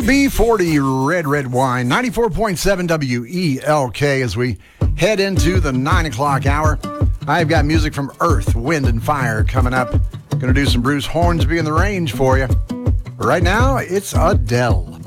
B40 Red Wine, 94.7 WELK as we head into the 9 o'clock hour. I've got music from Earth, Wind, and Fire coming up. Going to do some Bruce Hornsby in the Range for you. But right now, it's Adele.